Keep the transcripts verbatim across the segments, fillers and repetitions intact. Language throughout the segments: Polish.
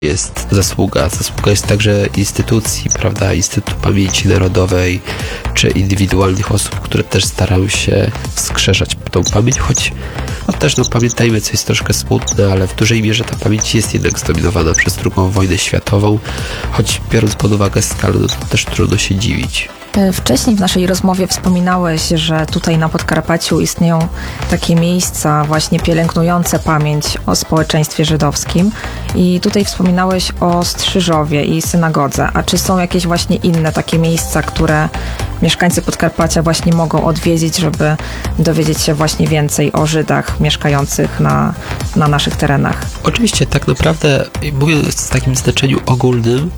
jest zasługa. Zasługa jest także instytucji, prawda, Instytutu Pamięci Narodowej, czy indywidualnych osób, które też starają się wskrzeszać tą pamięć, choć no też no, pamiętajmy, co jest troszkę smutne, ale w dużej mierze ta pamięć jest jednak zdominowana przez drugą wojnę światową, choć biorąc pod uwagę skalę, no to też trudno się dziwić. Wcześniej w naszej rozmowie wspominałeś, że tutaj na Podkarpaciu istnieją takie miejsca właśnie pielęgnujące pamięć o społeczeństwie żydowskim i tutaj wspominałeś o Strzyżowie i synagodze. A czy są jakieś właśnie inne takie miejsca, które mieszkańcy Podkarpacia właśnie mogą odwiedzić, żeby dowiedzieć się właśnie więcej o Żydach mieszkających na, na naszych terenach? Oczywiście, tak naprawdę, mówiąc w takim znaczeniu ogólnym,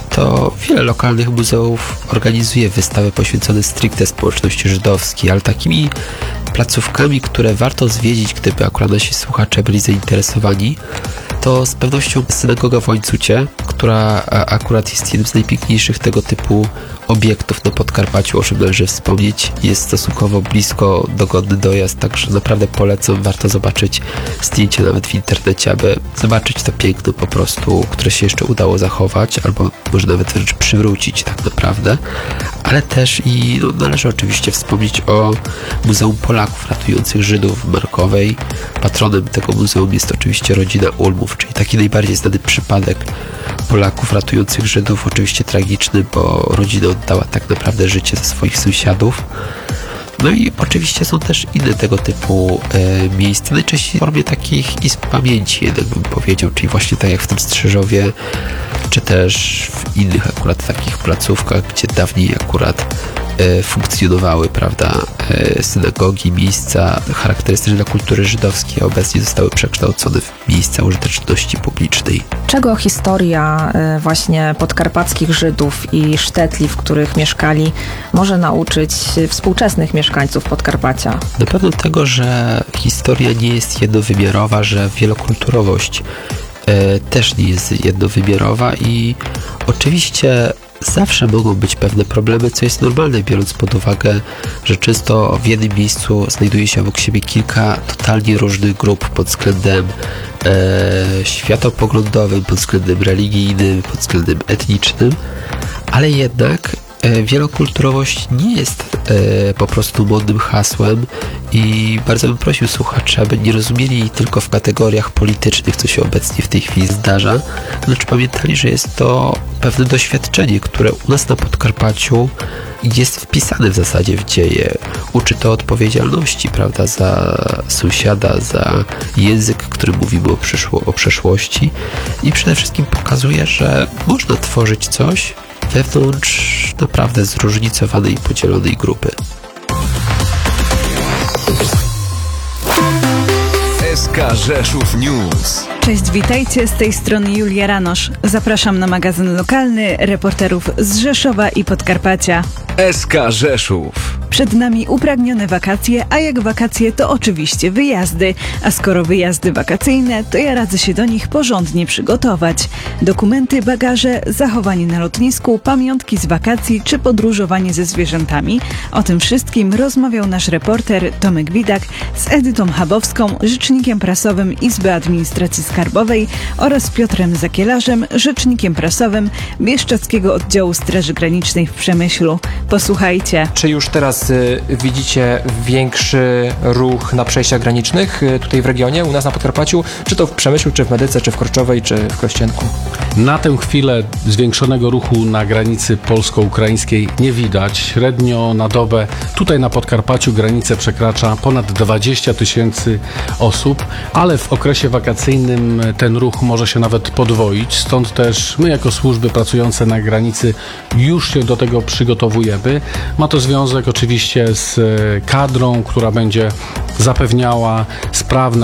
to wiele lokalnych muzeów organizuje wystawy poświęcone stricte społeczności żydowskiej, ale takimi placówkami, które warto zwiedzić, gdyby akurat nasi słuchacze byli zainteresowani, to z pewnością synagoga w Łańcucie, która akurat jest jednym z najpiękniejszych tego typu obiektów na Podkarpaciu, o czym należy wspomnieć. Jest stosunkowo blisko, dogodny dojazd, także naprawdę polecam, warto zobaczyć zdjęcie nawet w internecie, aby zobaczyć to piękno po prostu, które się jeszcze udało zachować, albo może nawet wręcz przywrócić tak naprawdę. Ale też i no, należy oczywiście wspomnieć o Muzeum Polaków Ratujących Żydów w Markowej. Patronem tego muzeum jest oczywiście rodzina Ulmów, czyli taki najbardziej znany przypadek Polaków ratujących Żydów, oczywiście tragiczny, bo rodzina oddała tak naprawdę życie za swoich sąsiadów. No i oczywiście są też inne tego typu e, miejsca, najczęściej w formie takich izb pamięci, jednak bym powiedział, czyli właśnie tak jak w tym Strzyżowie, czy też w innych akurat takich placówkach, gdzie dawniej akurat e, funkcjonowały, prawda, e, synagogi, miejsca charakterystyczne dla kultury żydowskiej, a obecnie zostały przekształcone w miejsca użyteczności publicznej. Czego historia e, właśnie podkarpackich Żydów i sztetli, w których mieszkali, może nauczyć współczesnych mieszkańców Podkarpacia? Na pewno tego, że historia nie jest jednowymiarowa, że wielokulturowość e, też nie jest jednowymiarowa i oczywiście zawsze mogą być pewne problemy, co jest normalne, biorąc pod uwagę, że często w jednym miejscu znajduje się obok siebie kilka totalnie różnych grup pod względem e, światopoglądowym, pod względem religijnym, pod względem etnicznym, ale jednak e, wielokulturowość nie jest e, po prostu modnym hasłem i bardzo bym prosił słuchaczy, aby nie rozumieli jej tylko w kategoriach politycznych, co się obecnie w tej chwili zdarza, lecz pamiętali, że jest to pewne doświadczenie, które u nas na Podkarpaciu jest wpisane w zasadzie w dzieje. Uczy to odpowiedzialności, prawda, za sąsiada, za język, którym mówimy o, przyszło, o przeszłości i przede wszystkim pokazuje, że można tworzyć coś wewnątrz naprawdę zróżnicowanej i podzielonej grupy. S K Rzeszów News. Cześć, witajcie, z tej strony Julia Ranosz. Zapraszam na magazyn lokalny reporterów z Rzeszowa i Podkarpacia. S K Rzeszów. Przed nami upragnione wakacje, a jak wakacje to oczywiście wyjazdy. A skoro wyjazdy wakacyjne, to ja radzę się do nich porządnie przygotować. Dokumenty, bagaże, zachowanie na lotnisku, pamiątki z wakacji czy podróżowanie ze zwierzętami. O tym wszystkim rozmawiał nasz reporter Tomek Widak z Edytą Chabowską, rzecznikiem prasowym Izby Administracji Skarbowej oraz Piotrem Zakielarzem, rzecznikiem prasowym Bieszczadzkiego Oddziału Straży Granicznej w Przemyślu. Posłuchajcie. Czy już teraz y, widzicie większy ruch na przejściach granicznych y, tutaj w regionie, u nas na Podkarpaciu? Czy to w Przemyślu, czy w Medyce, czy w Korczowej, czy w Krościenku? Na tę chwilę zwiększonego ruchu na granicy polsko-ukraińskiej nie widać. Średnio na dobę tutaj na Podkarpaciu granicę przekracza ponad dwadzieścia tysięcy osób, ale w okresie wakacyjnym ten ruch może się nawet podwoić. Stąd też my jako służby pracujące na granicy już się do tego przygotowujemy. Ma to związek oczywiście z kadrą, która będzie zapewniała sprawne